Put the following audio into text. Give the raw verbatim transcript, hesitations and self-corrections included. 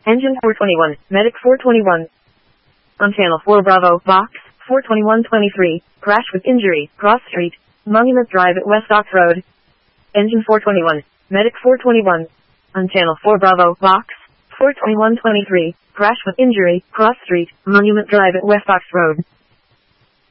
Engine four twenty-one, Medic four twenty-one. On Channel four Bravo, Box, four twenty-one twenty-three, crash with injury, Cross Street, Monument Drive at West Ox Road. Engine four twenty-one, Medic four twenty-one. On Channel four Bravo, Box, four twenty-one twenty-three, crash with injury, Cross Street, Monument Drive at West Ox Road.